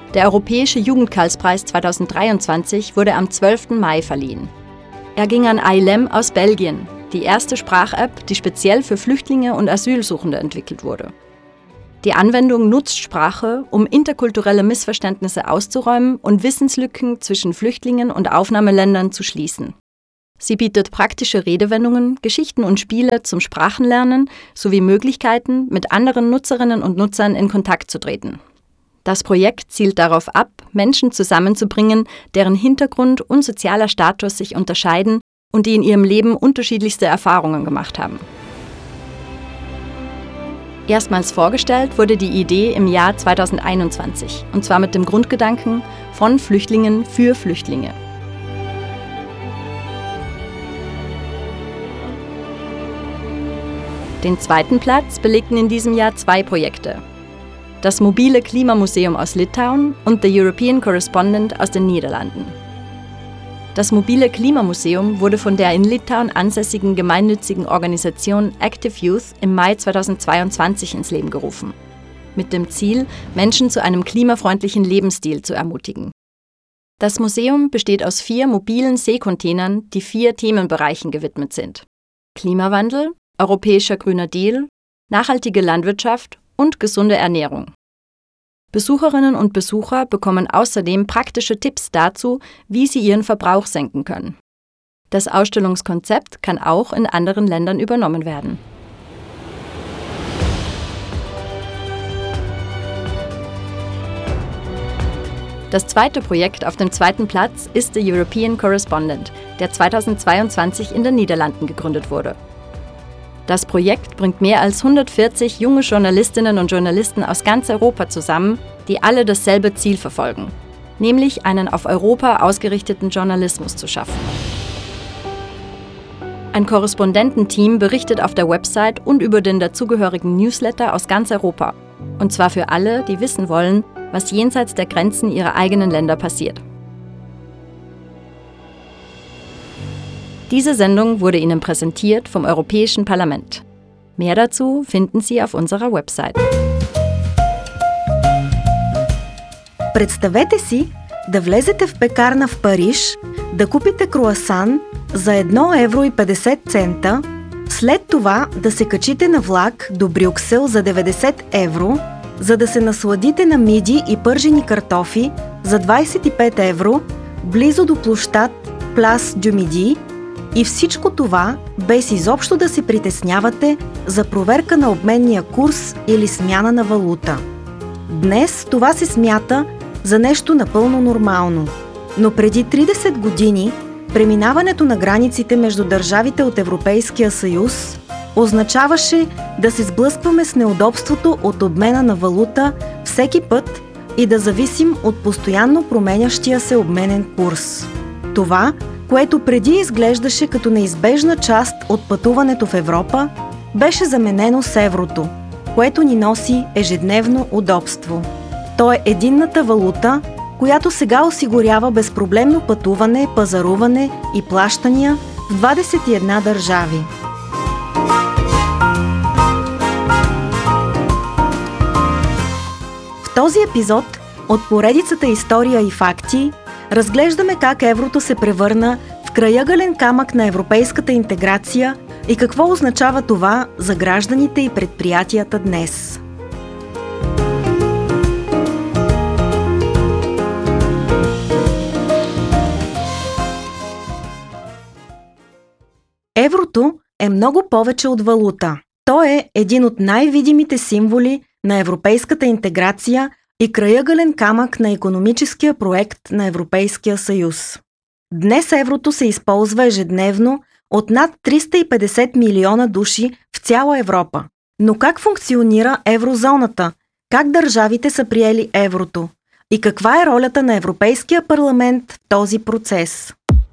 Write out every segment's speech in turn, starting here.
Der Europäische Jugendkarlspreis 2023 wurde am 12. Mai verliehen. Er ging an iLem aus Belgien, die erste Sprach-App, die speziell für Flüchtlinge und Asylsuchende entwickelt wurde. Die Anwendung nutzt Sprache, um interkulturelle Missverständnisse auszuräumen und Wissenslücken zwischen Flüchtlingen und Aufnahmeländern zu schließen. Sie bietet praktische Redewendungen, Geschichten und Spiele zum Sprachenlernen sowie Möglichkeiten, mit anderen Nutzerinnen und Nutzern in Kontakt zu treten. Das Projekt zielt darauf ab, Menschen zusammenzubringen, deren Hintergrund und sozialer Status sich unterscheiden und die in ihrem Leben unterschiedlichste Erfahrungen gemacht haben. Erstmals vorgestellt wurde die Idee im Jahr 2021, und zwar mit dem Grundgedanken von Flüchtlingen für Flüchtlinge. Den zweiten Platz belegten in diesem Jahr 2 Projekte. Das mobile Klimamuseum aus Litauen und The European Correspondent aus den Niederlanden. Das mobile Klimamuseum wurde von der in Litauen ansässigen gemeinnützigen Organisation Active Youth im Mai 2022 ins Leben gerufen, mit dem Ziel, Menschen zu einem klimafreundlichen Lebensstil zu ermutigen. Das Museum besteht aus 4 mobilen Seekontainern, die 4 Themenbereichen gewidmet sind: Klimawandel, Europäischer Grüner Deal, nachhaltige Landwirtschaft und gesunde Ernährung. Besucherinnen und Besucher bekommen außerdem praktische Tipps dazu, wie sie ihren Verbrauch senken können. Das Ausstellungskonzept kann auch in anderen Ländern übernommen werden. Das zweite Projekt auf dem 2. Platz ist The European Correspondent, der 2022 in den Niederlanden gegründet wurde. Das Projekt bringt mehr als 140 junge Journalistinnen und Journalisten aus ganz Europa zusammen, die alle dasselbe Ziel verfolgen, nämlich einen auf Europa ausgerichteten Journalismus zu schaffen. Ein Korrespondententeam berichtet auf der Website und über den dazugehörigen Newsletter aus ganz Europa, und zwar für alle, die wissen wollen, was jenseits der Grenzen ihrer eigenen Länder passiert. Diese Sendung wurde Ihnen präsentiert vom Europäischen Parlament. Mehr dazu finden Sie auf unserer Website. Представете си да влезете в пекарна в Париж, да купите круасан за 1,50 евро, след това да се качите на влак до Брюксел за 90 евро, за да се насладите на миди и пържени картофи за 25 евро, близо до площад Place du Midi, и всичко това без изобщо да се притеснявате за проверка на обменния курс или смяна на валута. Днес това се смята за нещо напълно нормално. Но преди 30 години преминаването на границите между държавите от Европейския съюз означаваше да се сблъскваме с неудобството от обмена на валута всеки път и да зависим от постоянно променящия се обменен курс. Това, което преди изглеждаше като неизбежна част от пътуването в Европа, беше заменено с еврото, което ни носи ежедневно удобство. То е единната валута, която сега осигурява безпроблемно пътуване, пазаруване и плащания в 21 държави. В този епизод от поредицата История и факти разглеждаме как еврото се превърна в крайъгълен камък на европейската интеграция и какво означава това за гражданите и предприятията днес. Еврото е много повече от валута. То е един от най-видимите символи на европейската интеграция и крайъгълен камък на икономическия проект на Европейския съюз. Днес еврото се използва ежедневно от над 350 милиона души в цяла Европа. Но как функционира еврозоната? Как държавите са приели еврото? И каква е ролята на Европейския парламент в този процес?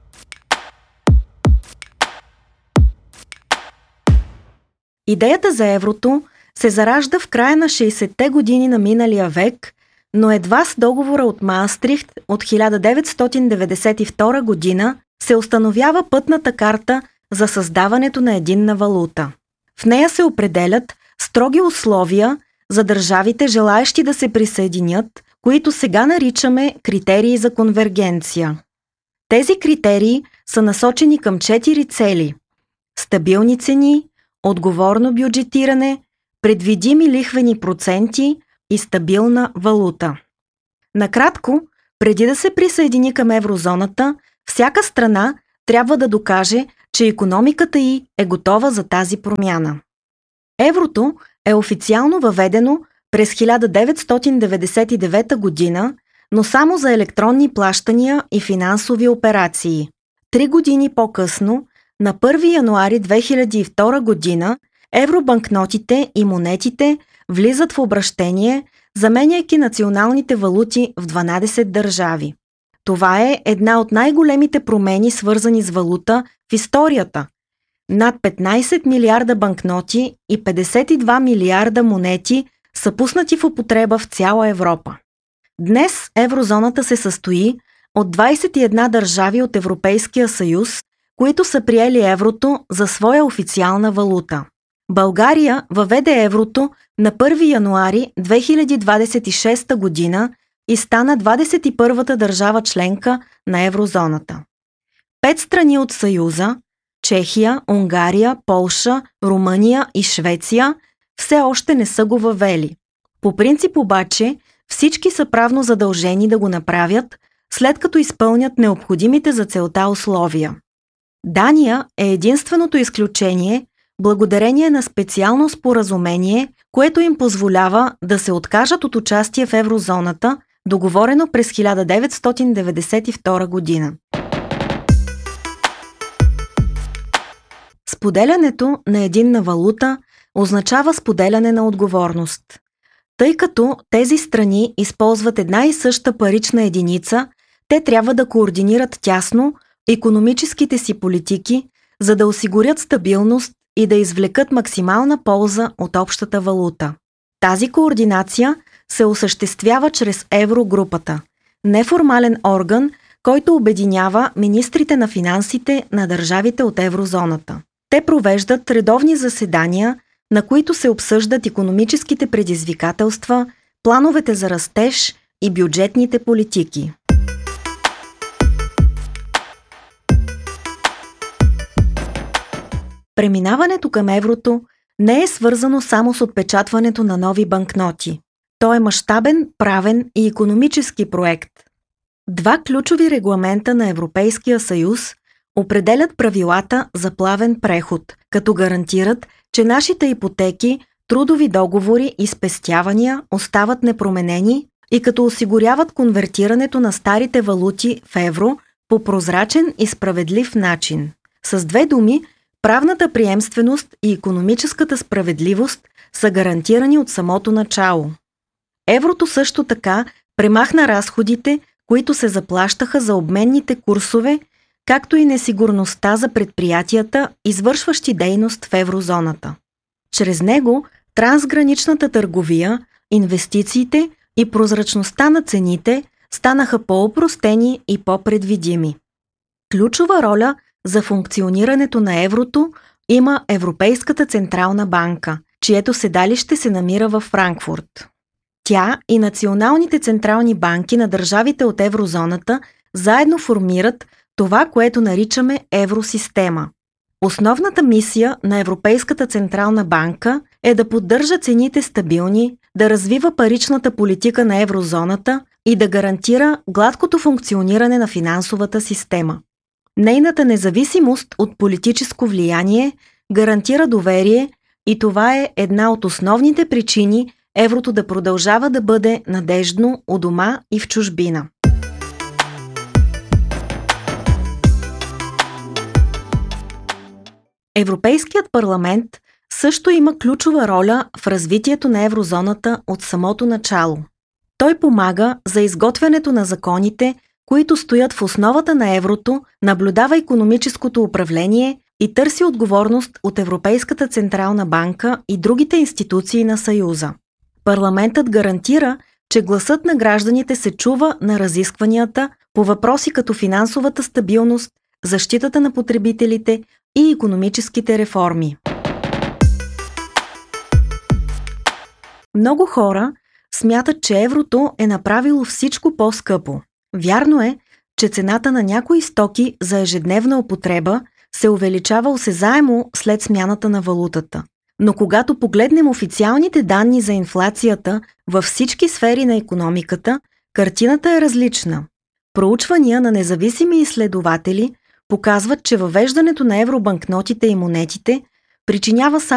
Идеята за еврото се заражда в края на 60-те години на миналия век, но едва с договора от Маастрихт от 1992 година се установява пътната карта за създаването на единна валута. В нея се определят строги условия за държавите, желаещи да се присъединят, които сега наричаме критерии за конвергенция. Тези критерии са насочени към 4 цели – стабилни цени, отговорно бюджетиране, предвидими лихвени проценти и стабилна валута. Накратко, преди да се присъедини към еврозоната, всяка страна трябва да докаже, че икономиката й е готова за тази промяна. Еврото е официално въведено през 1999 година, но само за електронни плащания и финансови операции. 3 години по-късно, на 1 януари 2002 година, евробанкнотите и монетите влизат в обращение, заменяйки националните валути в 12 държави. Това е една от най-големите промени, свързани с валута в историята. Над 15 милиарда банкноти и 52 милиарда монети са пуснати в употреба в цяла Европа. Днес еврозоната се състои от 21 държави от Европейския съюз, които са приели еврото за своя официална валута. България въведе еврото на 1 януари 2026 година и стана 21-та държава членка на еврозоната. 5 страни от Съюза – Чехия, Унгария, Полша, Румъния и Швеция – все още не са го въвели. По принцип обаче всички са правно задължени да го направят, след като изпълнят необходимите за целта условия. Дания е единственото изключение, благодарение на специално споразумение, което им позволява да се откажат от участие в еврозоната, договорено през 1992 година. Споделянето на единна валута означава споделяне на отговорност. Тъй като тези страни използват една и съща парична единица, те трябва да координират тясно икономическите си политики, за да осигурят стабилност и да извлекат максимална полза от общата валута. Тази координация се осъществява чрез Еврогрупата, неформален орган, който обединява министрите на финансите на държавите от еврозоната. Те провеждат редовни заседания, на които се обсъждат икономическите предизвикателства, плановете за растеж и бюджетните политики. Преминаването към еврото не е свързано само с отпечатването на нови банкноти. То е мащабен, правен и икономически проект. 2 ключови регламента на Европейския съюз определят правилата за плавен преход, като гарантират, че нашите ипотеки, трудови договори и спестявания остават непроменени и като осигуряват конвертирането на старите валути в евро по прозрачен и справедлив начин. С 2 думи, правната приемственост и икономическата справедливост са гарантирани от самото начало. Еврото също така премахна разходите, които се заплащаха за обменните курсове, както и несигурността за предприятията, извършващи дейност в еврозоната. Чрез него трансграничната търговия, инвестициите и прозрачността на цените станаха по-опростени и по-предвидими. Ключова роля за функционирането на еврото има Европейската централна банка, чието седалище се намира във Франкфурт. Тя и националните централни банки на държавите от еврозоната заедно формират това, което наричаме евросистема. Основната мисия на Европейската централна банка е да поддържа цените стабилни, да развива паричната политика на еврозоната и да гарантира гладкото функциониране на финансовата система. Нейната независимост от политическо влияние гарантира доверие и това е една от основните причини еврото да продължава да бъде надеждно у дома и в чужбина. Европейският парламент също има ключова роля в развитието на еврозоната от самото начало. Той помага за изготвянето на законите, които стоят в основата на еврото, наблюдава икономическото управление и търси отговорност от Европейската централна банка и другите институции на Съюза. Парламентът гарантира, че гласът на гражданите се чува на разискванията по въпроси като финансовата стабилност, защитата на потребителите и икономическите реформи. Много хора смятат, че еврото е направило всичко по-скъпо. Вярно е, че цената на някои стоки за ежедневна употреба се увеличава осезаемо след смяната на валутата. Но когато погледнем официалните данни за инфлацията във всички сфери на икономиката, картината е различна. Проучвания на независими изследователи показват, че въвеждането на евробанкнотите и монетите причинява само